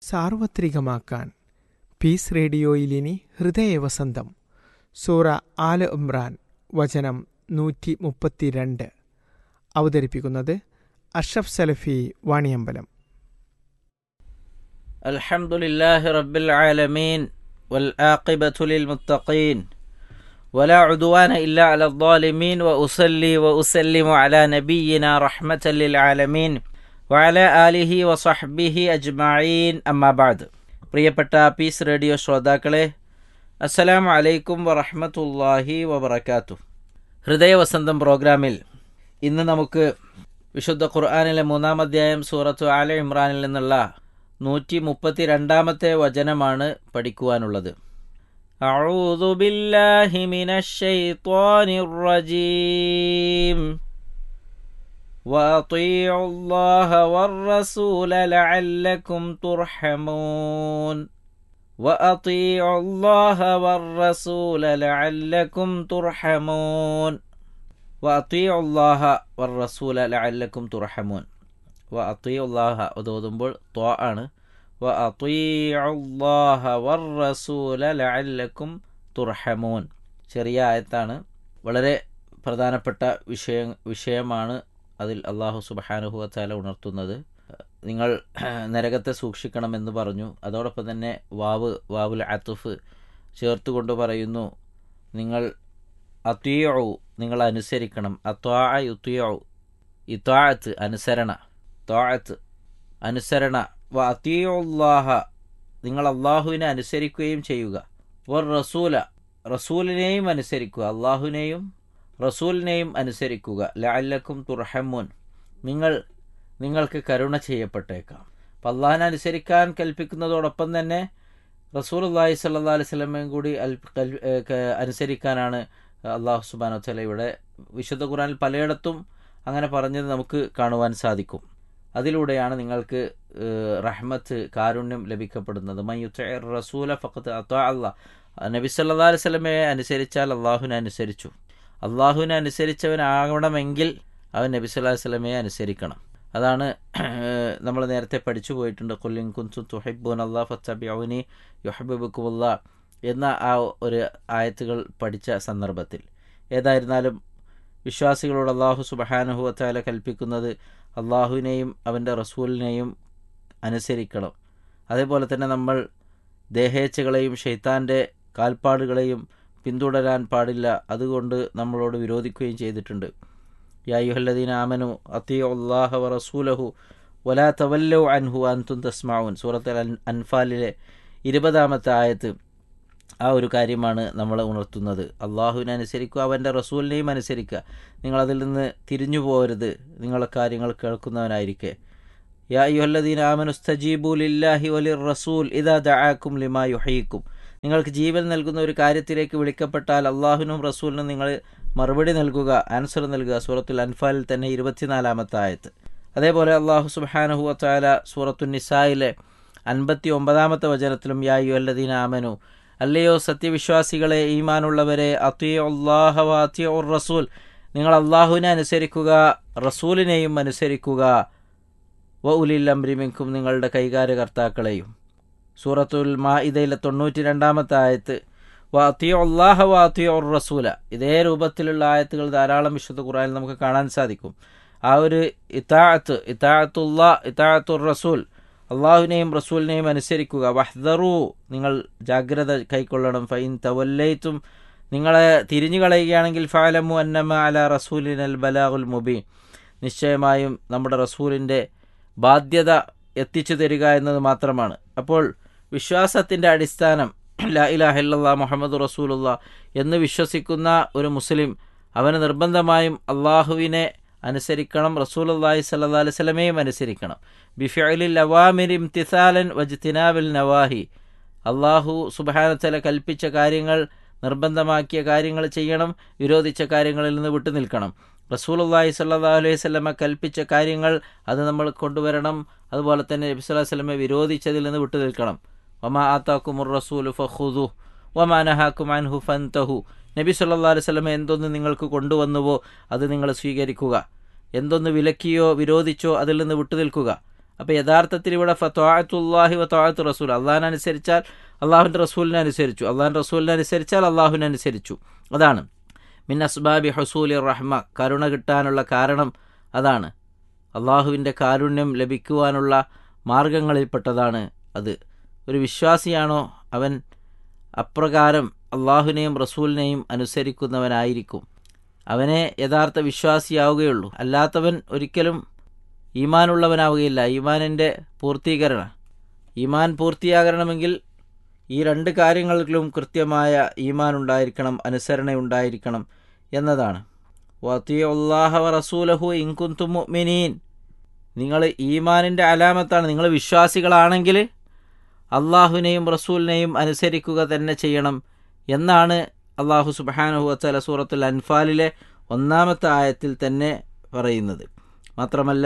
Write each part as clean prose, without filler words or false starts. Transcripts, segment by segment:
സാർവത്രികമാക്കാൻ piece റേഡിയോയിലിനി ഹൃദയവസന്തം. സൂറ ആല ഇമ്രാൻ വചനം 132. അവതരിപ്പിക്കുന്നത് അഷ്റഫ് സലഫി വാണിയമ്പലം. അൽഹംദുലില്ലാഹി റബ്ബിൽ ആലമീൻ വൽ ആഖിബതു ലിൽ മുത്തഖീൻ വലാ ഉദ്വാന ഇല്ലാ അലൽ ളാലിമീൻ വഉസല്ലി വഉസല്ലിമു അലാ നബിയിനാ റഹ്മത്തൽ ലിൽ ആലമീൻ വഅലാ ആലിഹി വസഹ്ബിഹി അജ്മഈൻ. അമ്മാ ബഅദ്. പ്രിയപ്പെട്ട പീസ് റേഡിയോ ശ്രോതാക്കളെ, അസ്സലാമു അലൈക്കും വറഹ്മത്തുള്ളാഹി വബറകാതുഹു. ഹൃദയവസന്തം പ്രോഗ്രാമിൽ ഇന്ന് നമുക്ക് വിശുദ്ധ ഖുർആനിലെ 3-ാം അധ്യായം സൂറത്തു ആല ഇമ്രാനിൽ നിന്നുള്ള 132-ാമത്തെ വചനമാണ് പഠിക്കുവാനുള്ളത്. അഊദു ബില്ലാഹി മിനശ് ശൈത്വാനിർ റജീം വഅതീഉ അല്ലാഹ വർ-റസൂല ലഅല്ലകും തുർഹമൂൻ വഅതീഉ അല്ലാഹ വർ-റസൂല ലഅല്ലകും തുർഹമൂൻ വഅതീഉ അല്ലാഹ വർ-റസൂല ലഅല്ലകും തുർഹമൂൻ. വഅതീഉ അല്ലാഹ ഓതുമ്പോൾ ത്വാ ആണ്. വഅതീഉ അല്ലാഹ വർ-റസൂല ലഅല്ലകും തുർഹമൂൻ. ചെറിയ ആയത്താണ്. വളരെ പ്രധാനപ്പെട്ട വിഷയമാണ് അതിൽ അല്ലാഹു സുബ്ഹാനഹു വ തആല ഉണർത്തുന്നത്. നിങ്ങൾ നരകത്തെ സൂക്ഷിക്കണമെന്ന് പറഞ്ഞു. അതോടൊപ്പം തന്നെ വാവുൽ അത്ഫ് ചേർത്തുകൊണ്ട് പറയുന്നു, നിങ്ങൾ അത്വീഉ, നിങ്ങൾ അനുസരിക്കണം. അത്വാഅ യുത്വീഉ, ഇത്വാഅത്ത് അനുസരണ, ത്വാഅത്ത് അനുസരണ. വ അത്വീഉ അല്ലാഹ, നിങ്ങൾ അല്ലാഹുവിനെ അനുസരിക്കുകയും ചെയ്യുക. വർ റസൂല, റസൂലിനെയും അനുസരിക്കുക, അല്ലാഹുവിനെയും റസൂലിനെയും അനുസരിക്കുക. ലഅല്ലക്കും തുർഹമൂൻ, നിങ്ങൾക്ക് കരുണ ചെയ്യപ്പെട്ടേക്കാം. അപ്പം അള്ളാഹിനെ അനുസരിക്കാൻ കൽപ്പിക്കുന്നതോടൊപ്പം തന്നെ റസൂലുള്ളാഹി സ്വല്ലല്ലാഹു അലൈഹി വസല്ലമയും കൂടി അനുസരിക്കാനാണ് അല്ലാഹു സുബ്ഹാനഹു വ തആല ഇവിടെ വിശുദ്ധ ഖുർആനിൽ പലയിടത്തും അങ്ങനെ പറഞ്ഞത് നമുക്ക് കാണുവാൻ സാധിക്കും. അതിലൂടെയാണ് നിങ്ങൾക്ക് റഹ്മത്ത്, കാരുണ്യം ലഭിക്കപ്പെടുന്നത്. മൻ യുതിഇർ റസൂല ഫഖദ് അതാഅ അല്ലാഹ്. നബി സല്ലല്ലാഹു അലൈഹി വസല്ലമയെ അനുസരിച്ചാൽ അള്ളാഹുവിനെ അനുസരിച്ചു. അള്ളാഹുവിനെ അനുസരിച്ചവനാകണമെങ്കിൽ അവൻ നബി സല്ലല്ലാഹു അലൈഹി വസല്ലമയെ അനുസരിക്കണം. അതാണ് നമ്മൾ നേരത്തെ പഠിച്ചു പോയിട്ടുണ്ട്. ഖുൽ ഇൻ കുൻതും തുഹിബ്ബൂനല്ലാഹ ഫത്തബിഊനി യുഹിബ്ബുക്കുമുല്ലാഹ് എന്ന ആ ഒരു ആയത്തുകൾ പഠിച്ച സന്ദർഭത്തിൽ. ഏതായിരുന്നാലും വിശ്വാസികളോട് അല്ലാഹു സുബ്ഹാനഹു വ തആല കൽപ്പിക്കുന്നത് അള്ളാഹുവിനെയും അവൻ്റെ റസൂലിനെയും അനുസരിക്കണം. അതേപോലെ തന്നെ നമ്മൾ ദേഹേച്ഛകളെയും ശൈത്താൻ്റെ കാൽപ്പാടുകളെയും പിന്തുടരാൻ പാടില്ല. അതുകൊണ്ട് നമ്മളോട് വിരോധിക്കുകയും ചെയ്തിട്ടുണ്ട്. യാ അയ്യുഹല്ലദീന ആമനു അത്തിഉ അല്ലാഹ വ റസൂലഹു വലാ തവല്ലൗ അൻഹു വഅൻതും തസ്മഊൻ. സൂറത്തുൽ അൻഫാലിലെ 20-ാമത്തെ ആയത്ത് ആ ഒരു കാര്യമാണ് നമ്മൾ ഉണർത്തുന്നത്. അള്ളാഹുവിനെ അനുസരിക്കുക, അവൻ്റെ റസൂലിനെയും അനുസരിക്കുക. നിങ്ങളതിൽ നിന്ന് തിരിഞ്ഞു പോകരുത്, നിങ്ങളെ കാര്യങ്ങൾ കേൾക്കുന്നവനായിരിക്കെ. യാ അയ്യുഹല്ലദീന ആമനു സ്തജീബു ലില്ലാഹി വലിർ റസൂൽ ഇദാ ദഅാകും ലിമാ യുഹ്യീകും. നിങ്ങൾക്ക് ജീവൻ നൽകുന്ന ഒരു കാര്യത്തിലേക്ക് വിളിക്കപ്പെട്ടാൽ അള്ളാഹുവിനും റസൂലിനും നിങ്ങൾ മറുപടി നൽകുക, ആൻസർ നൽകുക. സൂറത്തുൽ അൻഫാലിൽ തന്നെ 24-ാമത്തെ ആയത്ത്. അതേപോലെ അള്ളാഹു സുബ്ഹാനഹു വ തആല സൂറത്തുൻ നിസായിലെ 59-ാമത്തെ വചനത്തിലും യാ അയ്യുഹല്ലദീന ആമനു, അല്ലയോ സത്യവിശ്വാസികളെ, ഈമാനുള്ളവരെ, അത്വീഉ അല്ലാഹ വ അത്വീഉ റസൂൽ, നിങ്ങൾ അള്ളാഹുവിനെ അനുസരിക്കുക, റസൂലിനെയും അനുസരിക്കുക. വ ഉലിൽ അംരി മിൻകും, നിങ്ങളുടെ കൈകാര്യകർത്താക്കളെയും. സൂറത്തുൽ മാഇദയിലെ 92-ാമത്തെ ആയത്ത് വ അത്വീഉ അല്ലാഹ വ അത്വീഉ റസൂല. ഇതേ രൂപത്തിലുള്ള ആയത്തുകൾ ധാരാളം വിശുദ്ധ ഖുർആനിൽ നമുക്ക് കാണാൻ സാധിക്കും. ആ ഒരു ഇതാഅത്തുർ റസൂൽ, അള്ളാഹുവിനെയും റസൂലിനെയും അനുസരിക്കുക. വഹ്ദറു, നിങ്ങൾ ജാഗ്രത കൈക്കൊള്ളണം. ഫൈൻ തവല്ലൈതും, നിങ്ങളെ തിരിഞ്ഞു കളയുകയാണെങ്കിൽ ഫഅലമു അന്നമ അലാ റസൂലിനൽ ബലാഗുൽ മുബീൻ, നിശ്ചയമായും നമ്മുടെ റസൂലിൻ്റെ ബാധ്യത എത്തിച്ചു തരിക എന്നത് മാത്രമാണ്. അപ്പോൾ വിശ്വാസത്തിൻ്റെ അടിസ്ഥാനം ലാ ഇലാഹ ഇല്ലല്ലാഹ് മുഹമ്മദ് റസൂലുള്ളാഹ് എന്ന് വിശ്വസിക്കുന്ന ഒരു മുസ്ലിം, അവന് നിർബന്ധമായും അള്ളാഹുവിനെ അനുസരിക്കണം, റസൂലുള്ളാഹി സ്വല്ലല്ലാഹു അലൈഹി വസല്ലമയെയും അനുസരിക്കണം. ബിഫിഅലിൽ അവാമിരി ഇംതിസാലൻ വജ്തിനാബിൽ നവാഹി, അള്ളാഹു സുബ്ഹാനഹു വ തആല കൽപ്പിച്ച കാര്യങ്ങൾ, നിർബന്ധമാക്കിയ കാര്യങ്ങൾ ചെയ്യണം, വിരോധിച്ച കാര്യങ്ങളിൽ നിന്ന് വിട്ടുനിൽക്കണം. റസൂലുള്ളാഹി സ്വല്ലല്ലാഹു അലൈഹി വസല്ലമ കൽപ്പിച്ച കാര്യങ്ങൾ അത് നമ്മൾ കൊണ്ടുവരണം. അതുപോലെ തന്നെ നബി സല്ലല്ലാഹു അലൈഹി വസല്ലമ വിരോധിച്ചതിൽ നിന്ന് വിട്ടുനിൽക്കണം. വമാ ആതാകുമുർ റസൂലു ഫഖുദു വമാ നഹാകും അൻഹു ഫൻതഹു. നബി സല്ലല്ലാഹു അലൈഹി വസല്ലമ എന്തൊന്ന് നിങ്ങൾക്ക് കൊണ്ടുവന്നുവോ അത് നിങ്ങൾ സ്വീകരിക്കുക, എന്തൊന്ന് വിലക്കിയോ വിരോധിച്ചോ അതിൽ നിന്ന് വിട്ടുനിൽക്കുക. അപ്പോൾ യഥാർത്ഥത്തിൽ ഇവിടെ ഫത്വാഅത്തുല്ലാഹി വത്വാഅത്തു റസൂൽ, അള്ളാഹിനെ അനുസരിച്ചാൽ അള്ളാഹുവിൻ്റെ റസൂലിനെ അനുസരിച്ചു, അള്ളാഹിൻ്റെ റസൂലിനെ അനുസരിച്ചാൽ അള്ളാഹുവിനെ അനുസരിച്ചു. അതാണ് മിൻ അസ്ബാബി ഹുസൂലി റഹ്മ, കരുണ കിട്ടാനുള്ള കാരണം അതാണ്. അള്ളാഹുവിൻ്റെ കാരുണ്യം ലഭിക്കുവാനുള്ള മാർഗങ്ങളിൽപ്പെട്ടതാണ് അത്. ഒരു വിശ്വാസിയാണോ അവൻ അപ്രകാരം അള്ളാഹുവിനെയും റസൂലിനെയും അനുസരിക്കുന്നവനായിരിക്കും, അവനെ യഥാർത്ഥ വിശ്വാസിയാവുകയുള്ളൂ. അല്ലാത്തവൻ ഒരിക്കലും ഈമാനുള്ളവനാവുകയില്ല. ഈമാനിൻ്റെ പൂർത്തീകരണം, ഈമാൻ പൂർത്തിയാകണമെങ്കിൽ ഈ രണ്ട് കാര്യങ്ങളിലും കൃത്യമായ ഈമാൻ ഉണ്ടായിരിക്കണം, അനുസരണയുണ്ടായിരിക്കണം എന്നതാണ്. വഅതിഉല്ലാഹ വറസൂലഹു ഇൻ കുൻതും മുഅ്മിനീൻ, നിങ്ങൾ ഈമാനിൻ്റെ അലാമത്താണ്. നിങ്ങൾ വിശ്വാസികളാണെങ്കിൽ അള്ളാഹുവിനെയും റസൂലിനെയും അനുസരിക്കുക തന്നെ ചെയ്യണം എന്നാണ് അള്ളാഹു സുബ്ഹാനഹു വതആല സൂറത്തുൽ അൻഫാലിലെ 1-ാമത്തെ ആയത്തിൽ തന്നെ പറയുന്നത്. മാത്രമല്ല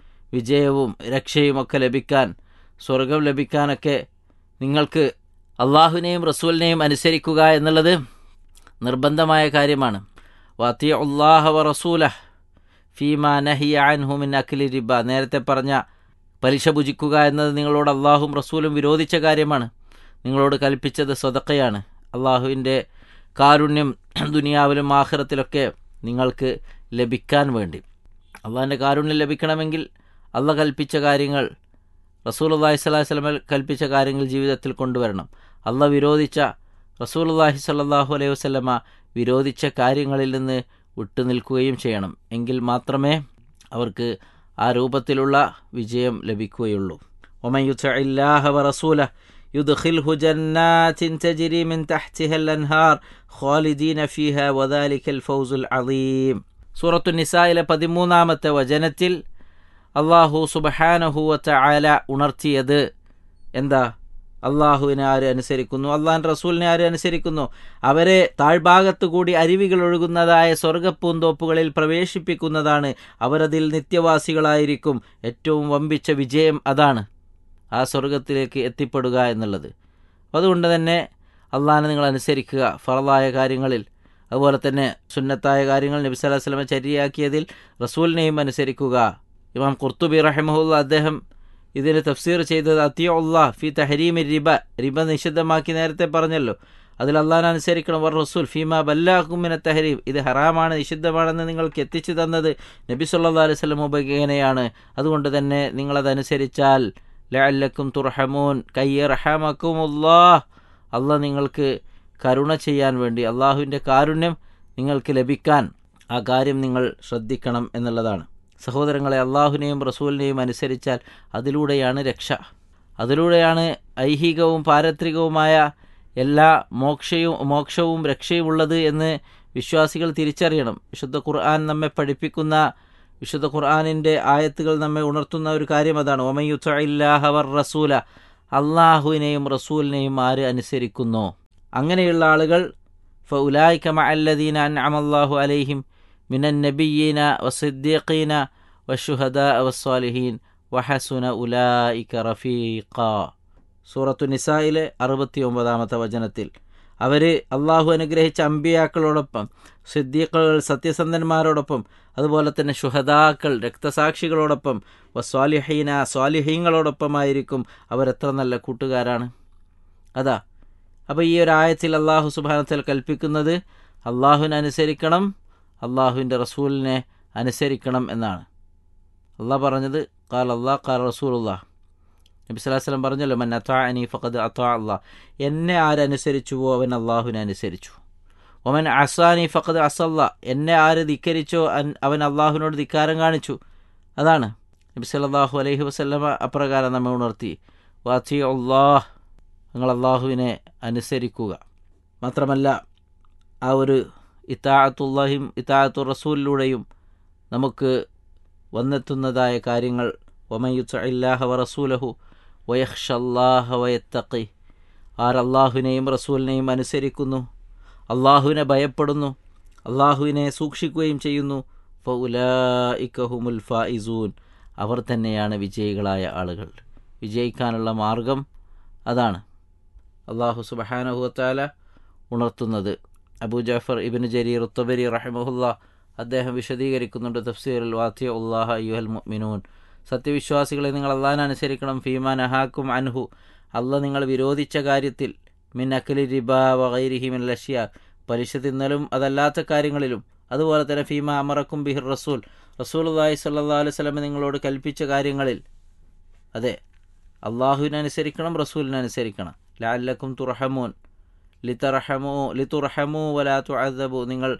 വിജയവും രക്ഷയും ഒക്കെ ലഭിക്കാൻ, സ്വർഗം ലഭിക്കാനൊക്കെ നിങ്ങൾക്ക് അള്ളാഹുവിനെയും റസൂലിനെയും അനുസരിക്കുക എന്നുള്ളത് നിർബന്ധമായ കാര്യമാണ്. വഅതിഉല്ലാഹ വറസൂലഹ് ഫീമാ നഹിയ അൻഹു മിൻ അക്ലി റിബ, നേരത്തെ പറഞ്ഞ പലിശ ഭുജിക്കുക എന്നത് നിങ്ങളോട് അള്ളാഹും റസൂലും വിരോധിച്ച കാര്യമാണ്. നിങ്ങളോട് കൽപ്പിച്ചത് സ്വതക്കയാണ്. അള്ളാഹുവിൻ്റെ കാരുണ്യം ദുനിയാവിലും ആഖിറത്തിലൊക്കെ നിങ്ങൾക്ക് ലഭിക്കാൻ വേണ്ടി, അള്ളാഹിൻ്റെ കാരുണ്യം ലഭിക്കണമെങ്കിൽ അള്ളാഹ് കൽപ്പിച്ച കാര്യങ്ങൾ, റസൂലുള്ളാഹി സ്വല്ലല്ലാഹി അലൈഹി വസല്ലം കൽപ്പിച്ച കാര്യങ്ങൾ ജീവിതത്തിൽ കൊണ്ടുവരണം. അള്ളാഹ് വിരോധിച്ച, റസൂലുള്ളാഹി സ്വല്ലല്ലാഹു അലൈഹി വസല്ലമ വിരോധിച്ച കാര്യങ്ങളിൽ നിന്ന് വിട്ടുനിൽക്കുകയും ചെയ്യണം. എങ്കിൽ മാത്രമേ അവർക്ക് ആ രൂപത്തിലുള്ള വിജയം ലഭിക്കുകയുള്ളൂ. വമൻ യുതിഇല്ലാഹ വറസൂലഹു യുദ്ഖിൽഹു ജന്നാത്തിൻ തജ്രി മിൻ തഹ്തിഹൽ അൻഹാർ ഖാലിദീന ഫീഹാ വദാലികൽ ഫൗസുൽ അളീം. സൂറത്തു നിസായിലെ 13-ാമത്തെ വചനത്തിൽ അല്ലാഹു സുബ്ഹാനഹു വതആല ഉണർത്തിയത് എന്താ? അള്ളാഹുവിനെ ആര് അനുസരിക്കുന്നു, അള്ളാഹിൻ്റെ റസൂലിനെ ആര് അനുസരിക്കുന്നു, അവരെ താഴ്ഭാഗത്തു കൂടി അരുവികൾ ഒഴുകുന്നതായ സ്വർഗപ്പൂന്തോപ്പുകളിൽ പ്രവേശിപ്പിക്കുന്നതാണ്, അവരതിൽ നിത്യവാസികളായിരിക്കും. ഏറ്റവും വമ്പിച്ച വിജയം അതാണ്, ആ സ്വർഗത്തിലേക്ക് എത്തിപ്പെടുക എന്നുള്ളത്. അതുകൊണ്ട് തന്നെ അള്ളാഹിനെ നിങ്ങൾ അനുസരിക്കുക ഫർളായ കാര്യങ്ങളിൽ. അതുപോലെ തന്നെ സുന്നത്തായ കാര്യങ്ങൾ നബി സല്ലല്ലാഹു അലൈഹി വസല്ലം ചര്യയാക്കിയതിൽ റസൂലിനെയും അനുസരിക്കുക. ഇമാം ഖുർത്തുബി റഹിമഹുല്ല അദ്ദേഹം ഇതിന് തഫ്സീർ ചെയ്തത് അത്തിയുല്ലാഹ് ഫി തഹരീമി റിബ, റിബ നിഷിദ്ധമാക്കി നേരത്തെ പറഞ്ഞല്ലോ, അതിൽ അള്ളാഹിനെ അനുസരിക്കണം. വർ റസൂൽ ഫീമാ ബല്ലാകും മിന തഹരീം, ഇത് ഹറാമാണ് നിഷിദ്ധമാണെന്ന് നിങ്ങൾക്ക് എത്തിച്ചു തന്നത് നബി സല്ലല്ലാഹു അലൈഹി വസല്ലം മുഖേനയാണ്. അതുകൊണ്ട് തന്നെ നിങ്ങളതനുസരിച്ചാൽ ലഅല്ലക്കും തുർഹമൂൻ കയ്യർഹമക്കുമുല്ലാഹ്, അള്ളാഹ് നിങ്ങൾക്ക് കരുണ ചെയ്യാൻ വേണ്ടി, അള്ളാഹുവിൻ്റെ കാരുണ്യം നിങ്ങൾക്ക് ലഭിക്കാൻ ആ കാര്യം നിങ്ങൾ ശ്രദ്ധിക്കണം എന്നുള്ളതാണ്. സഹോദരങ്ങളെ, അള്ളാഹുവിനെയും റസൂലിനെയും അനുസരിച്ചാൽ അതിലൂടെയാണ് രക്ഷ, അതിലൂടെയാണ് ഐഹികവും പാരത്രികവുമായ എല്ലാ മോക്ഷവും രക്ഷയും ഉള്ളത് എന്ന് വിശ്വാസികൾ തിരിച്ചറിയണം. വിശുദ്ധ ഖുർആൻ നമ്മെ പഠിപ്പിക്കുന്ന, വിശുദ്ധ ഖുർആനിൻ്റെ ആയത്തുകൾ നമ്മെ ഉണർത്തുന്ന ഒരു കാര്യം അതാണ്. വമൻ യുതിഇല്ലാഹ വർ റസൂല, അള്ളാഹുവിനെയും റസൂലിനെയും ആര് അനുസരിക്കുന്നോ അങ്ങനെയുള്ള ആളുകൾ ഫഉലൈക മഅല്ലദീന അൻഅമല്ലാഹു അലൈഹിം മിനൻ നബിയ്യീന വസിദ്ദീഖീന വശുഹദാ വസ്സാലിഹീൻ വഹസുന ഉലൈക റഫീഖ. സൂറത്തു നിസായിലെ 69-ാമത്തെ വചനത്തിൽ അവർ അള്ളാഹു അനുഗ്രഹിച്ച അമ്പിയാക്കളോടൊപ്പം, സിദ്ദീഖുകൾ സത്യസന്ധന്മാരോടൊപ്പം, അതുപോലെ തന്നെ ശുഹദാക്കൾ രക്തസാക്ഷികളോടൊപ്പം, വസ്വാലിഹീന സ്വാലിഹീങ്ങളോടൊപ്പമായിരിക്കും അവരെത്ര നല്ല കൂട്ടുകാരാണ്. അതാ അപ്പോൾ ഈ ഒരു ആയത്തിൽ അള്ളാഹു സുബ്ഹാനഹു വ തആല കൽപ്പിക്കുന്നത് അള്ളാഹുവിനെ അനുസരിക്കണം, അള്ളാഹുവിൻ്റെ റസൂലിനെ അനുസരിക്കണം എന്നാണ്. അള്ളാഹ് പറഞ്ഞത് ഖാല അല്ലാഹ് ഖാല റസൂലുള്ളാഹ്. നബി സല്ലല്ലാഹു അലൈഹി വസല്ലം പറഞ്ഞല്ലോ, മൻ അതാഅനി ഫഖദ് അതാഅ അല്ലാഹ്, എന്നെ ആരനുസരിച്ചുവോ അവൻ അള്ളാഹുവിനെ അനുസരിച്ചു. വമൻ അസാനി ഫഖദ് അസല്ലാഹ്, എന്നെ ആര് ധിക്കരിച്ചോ അവൻ അള്ളാഹുവിനോട് ധിക്കാരം കാണിച്ചു. അതാണ് നബി സല്ലല്ലാഹു അലൈഹി വസല്ലമ അപ്രകാരം നമ്മെ ഉണർത്തി. വഅതിഉല്ലാഹ്, നിങ്ങൾ അള്ളാഹുവിനെ അനുസരിക്കുക. മാത്രമല്ല ആ ഒരു ഇതാഅത്തുല്ലാഹിം ഇതാഅത്തു റസൂലിലൂടെയും നമുക്ക് വന്നെത്തുന്നതായ കാര്യങ്ങൾ വമൻ യുതിഇല്ലാഹ വറസൂലഹു വയഖ്ഷല്ലാഹ വയത്തഖി, ആരല്ലാഹുവിനെയും റസൂലിനെയും അനുസരിക്കുന്നു, അള്ളാഹുവിനെ ഭയപ്പെടുന്നു, അള്ളാഹുവിനെ സൂക്ഷിക്കുകയും ചെയ്യുന്നു, ഫഉലൈക ഹുമുൽ ഫായിസൂൻ, അവർ തന്നെയാണ് വിജയികളായ ആളുകൾ. വിജയിക്കാനുള്ള മാർഗം അതാണ് അള്ളാഹു സുബ്ഹാനഹു വ തആല ഉണർത്തുന്നത്. അബൂ ജഅഫർ ഇബ്നു ജരീർ അത്ത്-തബരി റഹിമഹുല്ലാ അദ്ദേഹം വിശദീകരിക്കുന്നുണ്ട് തഫ്സീറുൽ വാതിഉല്ലാഹ അയ്യുഹൽ മുഅ്മിനൂൻ, സത്യവിശ്വാസികളെ നിങ്ങൾ അള്ളാഹിനെ അനുസരിക്കണം. ഫീമാ നഹാക്കും അൻഹു, അള്ളാഹ് നിങ്ങൾ വിരോധിച്ച കാര്യത്തിൽ, മിൻ അക്കലി റിബ വഗൈരിഹി മിൻ ലഷ്യ, പലിശ തിന്നലും അതല്ലാത്ത കാര്യങ്ങളിലും, അതുപോലെ തന്നെ ഫീമാ അമറക്കും ബിഹിർ റസൂൽ, റസൂലുള്ളാഹി സ്വല്ലല്ലാഹു അലൈഹി വസല്ലം നിങ്ങളോട് കൽപ്പിച്ച കാര്യങ്ങളിൽ, അതെ അള്ളാഹുവിനെ അനുസരിക്കണം, റസൂലിനെ അനുസരിക്കണം. ലഅല്ലക്കും തുർഹമൂൻ, ലിതുർഹമൂ വലാ തുഅദ്ദബു, നിങ്ങൾ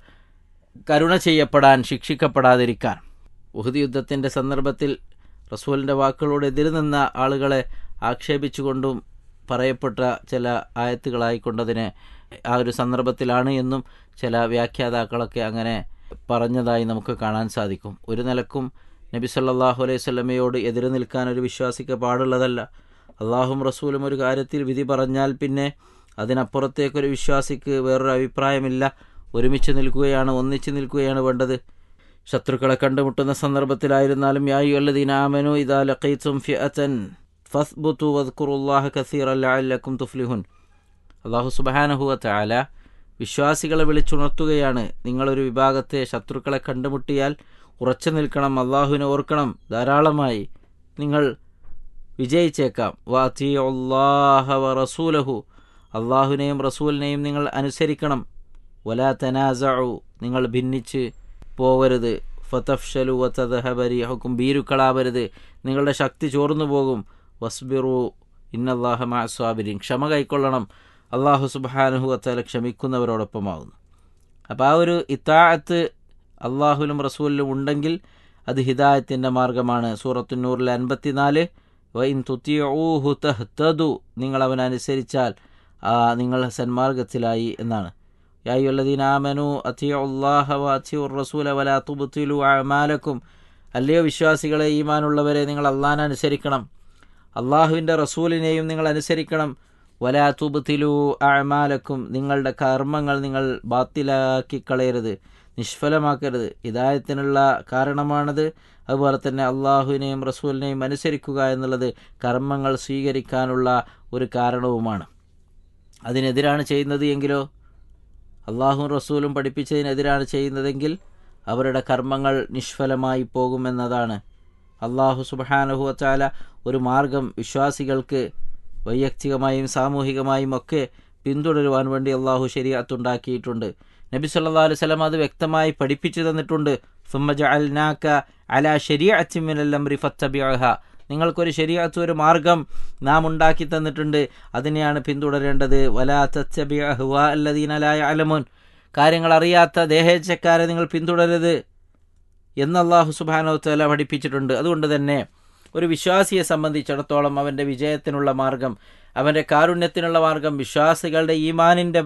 കരുണ ചെയ്യപ്പെടാൻ, ശിക്ഷിക്കപ്പെടാതിരിക്കാൻ. ഉഹദ് യുദ്ധത്തിൻ്റെ സന്ദർഭത്തിൽ റസൂലിൻ്റെ വാക്കുകളോട് എതിര് നിന്ന ആളുകളെ ആക്ഷേപിച്ചുകൊണ്ടും പറയപ്പെട്ട ചില ആയത്തുകളായിക്കൊണ്ടതിനെ ആ ഒരു സന്ദർഭത്തിലാണ് എന്നും ചില വ്യാഖ്യാതാക്കളൊക്കെ അങ്ങനെ പറഞ്ഞതായി നമുക്ക് കാണാൻ സാധിക്കും. ഒരു നിലക്കും നബി സല്ലല്ലാഹു അലൈഹി വസല്ലമയോട് എതിര് നിൽക്കാൻ ഒരു വിശ്വാസിക്ക് പാടുള്ളതല്ല. അള്ളാഹും റസൂലും ഒരു കാര്യത്തിൽ വിധി പറഞ്ഞാൽ പിന്നെ അതിനപ്പുറത്തേക്കൊരു വിശ്വാസിക്ക് വേറൊരു അഭിപ്രായമില്ല. ഒരുമിച്ച് നിൽക്കുകയാണ്, ഒന്നിച്ച് നിൽക്കുകയാണ് വേണ്ടത്. ശത്രുക്കളെ കണ്ടുമുട്ടുന്ന സന്ദർഭത്തിലായിരുന്നാലും യാ അയ്യുഹല്ലദീന ആമനൂ ഇദാ ലഖീതും ഫിഅതൻ ഫസ്ബുതു വദ്കുറുല്ലാഹ കസീറൻ ലഅല്ലക്കും തുഫ്ലിഹൂൻ. അല്ലാഹു സുബ്ഹാനഹു വ തആല വിശ്വാസികളെ വിളിച്ചുണർത്തുകയാണ്, നിങ്ങളൊരു വിഭാഗത്തെ ശത്രുക്കളെ കണ്ടുമുട്ടിയാൽ ഉറച്ചു നിൽക്കണം, അള്ളാഹുവിനെ ഓർക്കണം, ധാരാളമായി നിങ്ങൾ വിജയിച്ചേക്കാം. വഅതിഉല്ലാഹ വറസൂലഹു, അള്ളാഹുവിനെയും റസൂലിനെയും നിങ്ങൾ അനുസരിക്കണം. വലാ തനാസഉ, നിങ്ങൾ ഭിന്നിച്ച് പോവരുത്. ഫതഫ്ശലു വതദ്ഹബ റീഹുക്കും, ഭീരുക്കളാവരുത്, നിങ്ങളുടെ ശക്തി ചോർന്നു പോകും. വസ്ബിറു ഇന്നല്ലാഹ മഅസ്സാബിരീൻ, ക്ഷമ കൈക്കൊള്ളണം, അള്ളാഹു സുബ്ഹാനഹു വ തആല ക്ഷമിക്കുന്നവരോടൊപ്പമാകുന്നു. അപ്പോൾ ആ ഒരു ഇത്താഅത്ത് അള്ളാഹുവിലും റസൂലിലും ഉണ്ടെങ്കിൽ അത് ഹിദായത്തിൻ്റെ മാർഗമാണ്. സൂറത്തുൻ നൂറിലെ 54, വഇൻ തുതിഊഹു തഹ്തദു, നിങ്ങൾ അവനനുസരിച്ചാൽ നിങ്ങൾ സന്മാർഗത്തിലായി എന്നാണ്. യാ അയ്യുഹല്ലദീന ആമനൂ അത്തിഉല്ലാഹ വഅത്തിഉർ റസൂല വലാ തുബ്തിലു അഅമാലക്കും, അല്ലയോ വിശ്വാസികളെ, ഈമാനുള്ളവരെ, നിങ്ങൾ അള്ളാഹിനെ അനുസരിക്കണം, അള്ളാഹുവിൻ്റെ റസൂലിനെയും നിങ്ങൾ അനുസരിക്കണം. വലാ തുബ്തിലു അഅമാലക്കും, നിങ്ങളുടെ കർമ്മങ്ങൾ നിങ്ങൾ ബാത്തിലാക്കി കളയരുത്, നിഷ്ഫലമാക്കരുത്. ഹിദായത്തിനുള്ള കാരണമാണത്. അതുപോലെ തന്നെ അള്ളാഹുവിനെയും റസൂലിനെയും അനുസരിക്കുക എന്നുള്ളത് കർമ്മങ്ങൾ സ്വീകരിക്കാനുള്ള ഒരു കാരണവുമാണ്. അതിനെതിരാണ് ചെയ്യുന്നത് എങ്കിലോ, അള്ളാഹുവും റസൂലും പഠിപ്പിച്ചതിനെതിരാണ് ചെയ്യുന്നതെങ്കിൽ അവരുടെ കർമ്മങ്ങൾ നിഷ്ഫലമായി പോകുമെന്നതാണ്. അള്ളാഹു സുബ്ഹാനഹു വ തആല ഒരു മാർഗം വിശ്വാസികൾക്ക് വൈയക്തികമായും സാമൂഹികമായും ഒക്കെ പിന്തുടരുവാൻ വേണ്ടി അള്ളാഹു ശരീഅത്തുണ്ടാക്കിയിട്ടുണ്ട്. നബി സല്ലല്ലാഹു അലൈഹി വസല്ലം അത് വ്യക്തമായി പഠിപ്പിച്ചു തന്നിട്ടുണ്ട്. സുമ്മ ജഅൽനാക അലാ ശരീഅത്തിൻ മിനൽ അംരി ഫത്തബിഅഹ, നിങ്ങൾക്കൊരു ശരീഅത്ത്, ഒരു മാർഗം നാം ഉണ്ടാക്കി തന്നിട്ടുണ്ട്, അതിനെയാണ് പിന്തുടരേണ്ടത്. വലാ തത്തബിഅ അഹ്വാ അല്ലദീന ലാ യഅലമൂൻ, കാര്യങ്ങൾ അറിയാത്ത ദേഹേച്ഛക്കാരെ നിങ്ങൾ പിന്തുടരരുത് എന്ന് അല്ലാഹു സുബ്ഹാനഹു വ തആല പഠിപ്പിച്ചിട്ടുണ്ട്. അതുകൊണ്ട് തന്നെ ഒരു വിശ്വാസിയെ സംബന്ധിച്ചിടത്തോളം അവൻ്റെ വിജയത്തിനുള്ള മാർഗം, അവൻ്റെ കാരുണ്യത്തിനുള്ള മാർഗം, വിശ്വാസികളുടെ ഈമാനിൻ്റെ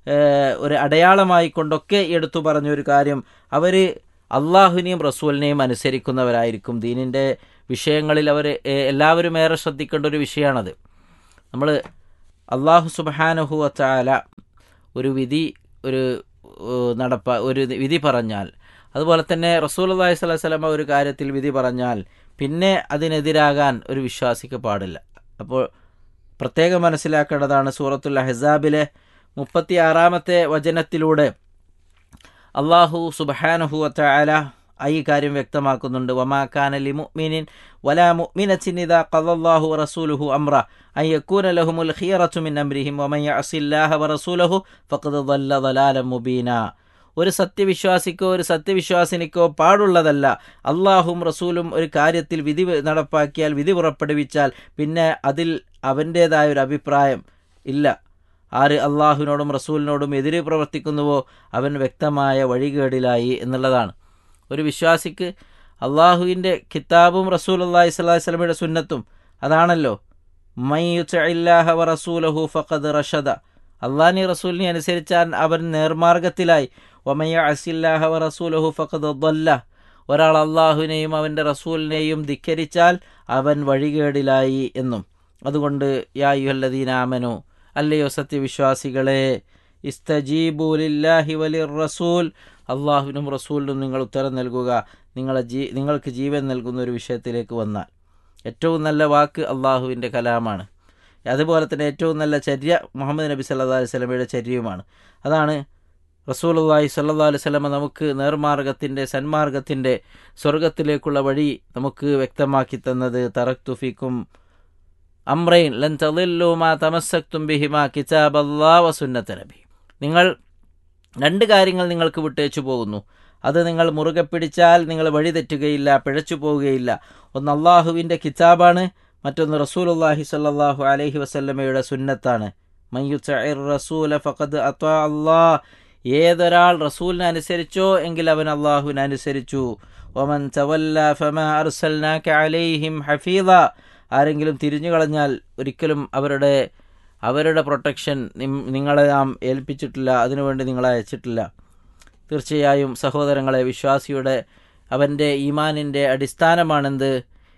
ഒരു അടയാളമായി കൊണ്ടൊക്കെ എടുത്തു പറഞ്ഞൊരു കാര്യം, അവർ അള്ളാഹുവിനെയും റസൂലിനെയും അനുസരിക്കുന്നവരായിരിക്കും. ദീനിൻ്റെ വിഷയങ്ങളിൽ അവർ എല്ലാവരും ഏറെ ശ്രദ്ധിക്കേണ്ട ഒരു വിഷയമാണത്. നമ്മൾ അള്ളാഹു സുബ്ഹാനഹു വ തആല ഒരു വിധി പറഞ്ഞാൽ, അതുപോലെ തന്നെ റസൂലുള്ളാഹി സ്വല്ലല്ലാഹു അലൈഹി വസല്ലം ഒരു കാര്യത്തിൽ വിധി പറഞ്ഞാൽ പിന്നെ അതിനെതിരാകാൻ ഒരു വിശ്വാസിക്ക് പാടില്ല. അപ്പോൾ പ്രത്യേകം മനസ്സിലാക്കേണ്ടതാണ്, സൂറത്തുൽ അഹ്സാബിലെ 36-ാമത്തെ വചനത്തിലൂടെ അള്ളാഹു സുബ്ഹാനഹു വ തആല ഈ കാര്യം വ്യക്തമാക്കുന്നുണ്ട്. വമാ കാന ലിമുഅ്മിനിൻ വലാ മുഅ്മിനത്തിൻ ഇദാ ഖദല്ലാഹു വറസൂലുഹു അംറ അൻ യകൂന ലഹുമുൽ ഖിയറതു മിൻ അംരിഹിം വമൻ യഅസില്ലാഹ വറസൂലഹു ഫഖദ് ളല്ല ളലാലൻ മുബീന. ഒരു സത്യവിശ്വാസിക്കോ ഒരു സത്യവിശ്വാസിനിക്കോ പാടുള്ളതല്ല, അള്ളാഹും റസൂലും ഒരു കാര്യത്തിൽ വിധി നടപ്പാക്കിയാൽ, വിധി പുറപ്പെടുവിച്ചാൽ പിന്നെ അതിൽ അവൻ്റേതായ ഒരു അഭിപ്രായം ഇല്ല. ആര് അള്ളാഹുവിനോടും റസൂലിനോടും എതിര് പ്രവർത്തിക്കുന്നുവോ അവൻ വ്യക്തമായ വഴികേടിലായി എന്നുള്ളതാണ്. ഒരു വിശ്വാസിക്ക് അള്ളാഹുവിൻ്റെ കിതാബും റസൂലുള്ളാഹി സ്വല്ലല്ലാഹു അലൈഹി വസല്ലമയുടെ സുന്നത്തും അതാണല്ലോ, മൻ യുതിഇല്ലാഹ വറസൂലഹു ഫഖദ് റഷദ, അള്ളാഹിനെ റസൂലിനെ അനുസരിച്ചാൽ അവൻ നേർമാർഗത്തിലായി. വമൻ യഅസില്ലാഹ വറസൂലഹു ഫഖദ് ളല്ല, ഒരാൾ അള്ളാഹുവിനെയും അവൻ്റെ റസൂലിനെയും ധിക്കരിച്ചാൽ അവൻ വഴികേടിലായി എന്നും. അതുകൊണ്ട് യാ അയ്യുഹല്ലദീന ആമനൂ, അല്ലയോ സത്യവിശ്വാസികളെ, ഇസ്തജീബു ലില്ലാഹി വലിർ റസൂൽ, അള്ളാഹുവിനും റസൂലിനും നിങ്ങൾ ഉത്തരം നൽകുക. നിങ്ങൾക്ക് ജീവൻ നൽകുന്ന ഒരു വിഷയത്തിലേക്ക് വന്നാൽ ഏറ്റവും നല്ല വാക്ക് അള്ളാഹുവിൻ്റെ കലാമാണ്. അതുപോലെ തന്നെ ഏറ്റവും നല്ല ചര്യ മുഹമ്മദ് നബി സല്ലല്ലാഹു അലൈഹി വസല്ലമയുടെ ചര്യയുമാണ്. അതാണ് റസൂലുള്ളാഹി സ്വല്ലല്ലാഹു അലൈഹി വസല്ലം നമുക്ക് നേർമാർഗത്തിൻ്റെ സന്മാർഗത്തിൻ്റെ സ്വർഗത്തിലേക്കുള്ള വഴി നമുക്ക് വ്യക്തമാക്കി തന്നത് തറക്തു ഫീക്കും അംറൈൻ ലൻ തളില്ലു മാ തമസ്സക്തും ബിഹിമാ കിതാബല്ലാഹി വസുന്നത നബി. നിങ്ങൾ രണ്ട് കാര്യങ്ങൾ നിങ്ങൾക്ക് വിട്ടേച്ചു പോകുന്നു, അത് നിങ്ങൾ മുറുകെ പിടിച്ചാൽ നിങ്ങൾ വഴി തെറ്റുകയില്ല, പിഴച്ചു പോവുകയില്ല. ഒന്ന് അള്ളാഹുവിൻ്റെ കിതാബാണ്, മറ്റൊന്ന് റസൂലുള്ളാഹി സ്വല്ലല്ലാഹു അലൈഹി വസല്ലമയുടെ സുന്നത്താണ്. മൻ യുതഇർ റസൂല ഫഖദ് അതാ അല്ലാഹ്, ഏതൊരാൾ റസൂലിനെ അനുസരിച്ചോ എങ്കിൽ അവൻ അള്ളാഹുവിനെ അനുസരിച്ചു. വമൻ തവല്ല ഫമാ അർസൽനാക അലൈഹിം ഹഫീള, ആരെങ്കിലും തിരിഞ്ഞു കളഞ്ഞാൽ ഒരിക്കലും അവരുടെ പ്രൊട്ടക്ഷൻ നിങ്ങളെ നാം ഏൽപ്പിച്ചിട്ടില്ല, അതിനുവേണ്ടി നിങ്ങളെ അയച്ചിട്ടില്ല. തീർച്ചയായും സഹോദരങ്ങളെ, വിശ്വാസിയുടെ അവൻ്റെ ഈമാനിൻ്റെ അടിസ്ഥാനമാണെന്ത്?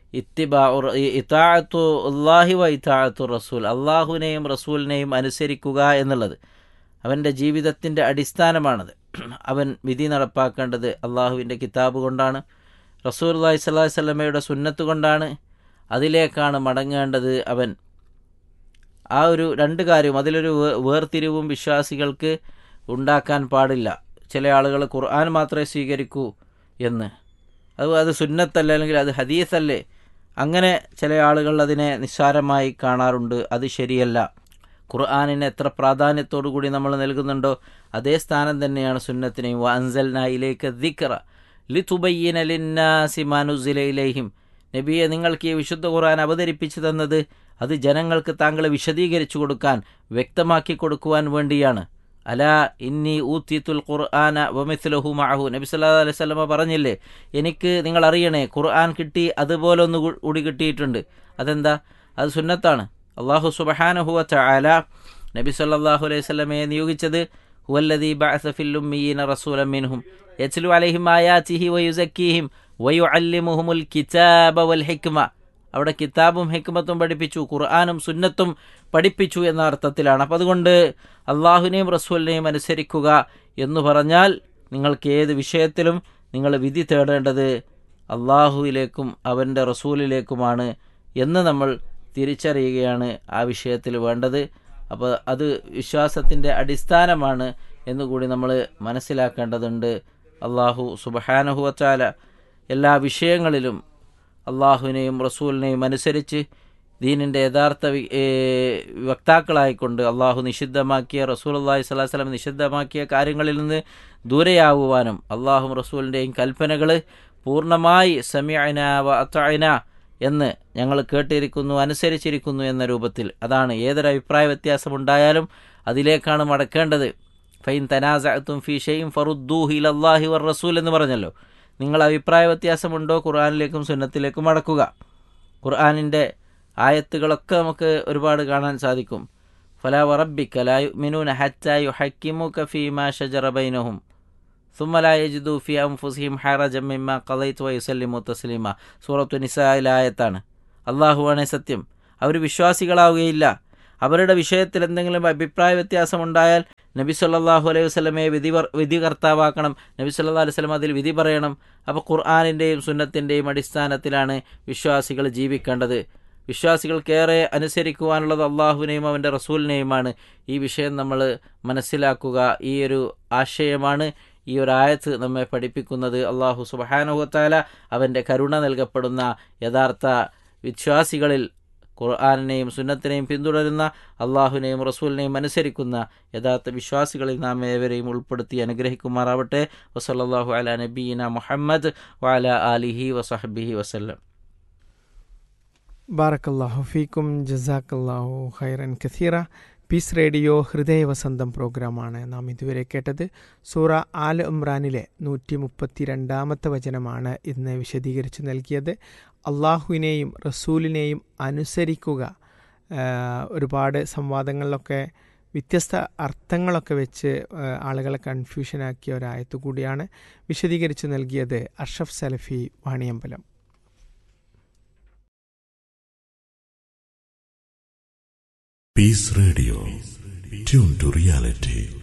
ഇത്താഅത്തു അല്ലാഹി വ ഇത്താഅത്തു റസൂൽ, അള്ളാഹുവിനെയും റസൂലിനെയും അനുസരിക്കുക എന്നുള്ളത് അവൻ്റെ ജീവിതത്തിൻ്റെ അടിസ്ഥാനമാണത്. അവൻ വിധി നടപ്പാക്കേണ്ടത് അള്ളാഹുവിൻ്റെ കിതാബ് കൊണ്ടാണ്, റസൂലുള്ളാഹി സ്വല്ലല്ലാഹു അലൈഹി വസല്ലമയുടെ സുന്നത്ത് കൊണ്ടാണ്. അതിലേക്കാണ് മടങ്ങേണ്ടത് അവൻ. ആ ഒരു രണ്ട് കാര്യവും, അതിലൊരു വേർതിരിവും വിശ്വാസികൾക്ക് ഉണ്ടാക്കാൻ പാടില്ല. ചില ആളുകൾ ഖുർആൻ മാത്രമേ സ്വീകരിക്കൂ എന്ന്, അത് സുന്നത്തല്ല, അല്ലെങ്കിൽ അത് ഹദീസല്ലേ, അങ്ങനെ ചില ആളുകൾ അതിനെ നിസ്സാരമായി കാണാറുണ്ട്. അത് ശരിയല്ല. ഖുർആനിന് എത്ര പ്രാധാന്യത്തോടു കൂടി നമ്മൾ നൽകുന്നുണ്ടോ അതേ സ്ഥാനം തന്നെയാണ് സുന്നത്തിനെയും. വഅൻസൽനാ ഇലൈക ദിക്റ ലിതുബയ്യിന ലിന്നാസി മാ നുസില ഇലൈഹിം, നബിയെ നിങ്ങൾക്ക് ഈ വിശുദ്ധ ഖുർആൻ അവതരിപ്പിച്ചു തന്നത് അത് ജനങ്ങൾക്ക് താങ്കളെ വിശദീകരിച്ചു കൊടുക്കാൻ, വ്യക്തമാക്കി കൊടുക്കുവാൻ വേണ്ടിയാണ്. അലാ ഇന്നി ഊതീതുൽ ഖുർആന വമിസ്ലഹു മഅഹു, നബി സല്ലല്ലാഹു അലൈഹി വസല്ലമ പറഞ്ഞില്ലേ, എനിക്ക് നിങ്ങൾ അറിയണേ ഖുർആൻ കിട്ടി, അതുപോലെ ഒന്ന് കൂടി കിട്ടിയിട്ടുണ്ട്. അതെന്താ? അത് സുന്നത്താണ്. അല്ലാഹു സുബ്ഹാനഹു വ തആല നബി സല്ലല്ലാഹു അലൈഹി വസല്ലമയെ നിയോഗിച്ചത് ഹുവല്ലദീ ബഅസ ഫിൽ ഉമ്മീന റസൂലൻ മിൻഹും യത്ലു അലൈഹിം ആയാതിഹി വയുസക്കീഹിം വയുഅല്ലിമുഹുൽ കിതാബ വൽ ഹിക്മ. അവിടെ കിതാബും ഹിക്മത്തും പഠിപ്പിച്ചു, ഖുർആനും സുന്നത്തും പഠിപ്പിച്ചു എന്ന അർത്ഥത്തിലാണ്. അപ്പം അതുകൊണ്ട് അള്ളാഹുവിനെയും റസൂലിനെയും അനുസരിക്കുക എന്ന് പറഞ്ഞാൽ നിങ്ങൾക്ക് ഏത് വിഷയത്തിലും നിങ്ങൾ വിധി തേടേണ്ടത് അള്ളാഹുവിലേക്കും അവൻ്റെ റസൂലിലേക്കുമാണ് എന്ന് നമ്മൾ തിരിച്ചറിയുകയാണ് ആ വിഷയത്തിൽ വേണ്ടത്. അപ്പോൾ അത് വിശ്വാസത്തിൻ്റെ അടിസ്ഥാനമാണ് എന്നുകൂടി നമ്മൾ മനസ്സിലാക്കേണ്ടതുണ്ട്. അള്ളാഹു സുബ്ഹാനഹു വ തആല എല്ലാ വിഷയങ്ങളിലും അള്ളാഹുവിനെയും റസൂലിനെയും അനുസരിച്ച് ദീനിൻ്റെ യഥാർത്ഥ വക്താക്കളായിക്കൊണ്ട് അള്ളാഹു നിഷിദ്ധമാക്കിയ, റസൂലുള്ളാഹി സ്വല്ലല്ലാഹു അലൈഹി വസല്ലം നിഷിദ്ധമാക്കിയ കാര്യങ്ങളിൽ നിന്ന് ദൂരെയാവുവാനും അള്ളാഹും റസൂലിൻ്റെയും കൽപ്പനകൾ പൂർണ്ണമായി സമിഅനാ വ അത്അനാ എന്ന് ഞങ്ങൾ കേട്ടിരിക്കുന്നു, അനുസരിച്ചിരിക്കുന്നു എന്ന രൂപത്തിൽ, അതാണ് ഏതൊരു അഭിപ്രായ വ്യത്യാസമുണ്ടായാലും അതിലേക്കാണ് മടക്കേണ്ടത്. ഫൈൻ തനാസഅതും ഫീ ഷൈഇൻ ഫറുദ്ദൂഹു ഇലല്ലാഹി വർ റസൂൽ എന്ന് പറഞ്ഞല്ലോ. നിങ്ങൾ അഭിപ്രായ വ്യത്യാസമുണ്ടോ, ഖുർആനിലേക്കും സുന്നത്തിലേക്കും മടക്കുക. ഖുർആനിൻ്റെ ആയത്തുകളൊക്കെ നമുക്ക് ഒരുപാട് കാണാൻ സാധിക്കും. ഫലാ വറബ്ബിക ലാ യുഅ്മിനൂന ഹത്താ യുഹക്കിമുക ഫീമാ ശജറ ബൈനഹും സുമ്മ ലാ യജിദു ഫീ അൻഫുസിഹിം ഹറജൻ മിമ്മാ ഖളൈത വയുസല്ലിമു തസ്ലീമ. സൂറത്തു നിസായിലെ ആയത്താണ്. അല്ലാഹുവാണ് സത്യം, അവർ വിശ്വാസികളാവുകയില്ല. അവരുടെ വിഷയത്തിൽ എന്തെങ്കിലും അഭിപ്രായ വ്യത്യാസമുണ്ടായാൽ നബി സല്ലല്ലാഹു അലൈഹി വസല്ലമയെ വിധികർത്താവാക്കണം, നബി സല്ലല്ലാഹു അലൈഹി വസല്ലം അതിൽ വിധി പറയണം. അപ്പോൾ ഖുർആനിൻ്റെയും സുന്നത്തിൻ്റെയും അടിസ്ഥാനത്തിലാണ് വിശ്വാസികൾ ജീവിക്കേണ്ടത്. വിശ്വാസികൾക്കേറെ അനുസരിക്കുവാനുള്ളത് അള്ളാഹുവിനെയും അവൻ്റെ റസൂലിനെയുമാണ്. ഈ വിഷയം നമ്മൾ മനസ്സിലാക്കുക. ഈ ഒരു ആശയമാണ് ഈ ഒരു ആയത്ത് നമ്മെ പഠിപ്പിക്കുന്നത്. അള്ളാഹു സുബ്ഹാനഹു വ തആല അവൻ്റെ കരുണ നൽകപ്പെടുന്ന യഥാർത്ഥ വിശ്വാസികളിൽ ഖുർആനിനെയും സുന്നത്തിനെയും പിന്തുടരുന്ന, അള്ളാഹുവിനെയും റസൂലിനെയും അനുസരിക്കുന്ന യഥാർത്ഥ വിശ്വാസികളിൽ നാം ഏവരെയും ഉൾപ്പെടുത്തി അനുഗ്രഹിക്കുമാറാവട്ടെ. വസല്ലല്ലാഹു അലാ നബിയിന മുഹമ്മദ് വഅലാ ആലിഹി വസഹ്ബിഹി വസല്ലം. ബാറക്കല്ലാഹു ഫീക്കും, ജസാക്കല്ലാഹു ഖൈറൻ കസീറ. പീസ് റേഡിയോ ഹൃദയവസന്തം പ്രോഗ്രാമാണ് നാം ഇതുവരെ കേട്ടത്. സൂറ ആൽ ഇമ്രാനിലെ 132 വചനമാണ് ഇന്ന് വിശദീകരിച്ചു നൽകിയത്. അള്ളാഹുവിനെയും റസൂലിനെയും അനുസരിക്കുക. ഒരുപാട് സംവാദങ്ങളിലൊക്കെ വ്യത്യസ്ത അർത്ഥങ്ങളൊക്കെ വെച്ച് ആളുകളെ കൺഫ്യൂഷനാക്കിയ ഒരായത്ത് കൂടിയാണ് വിശദീകരിച്ചു നൽകിയത് അഷ്റഫ് സലഫി Vaniyambalam. Peace Radio. Tune to reality.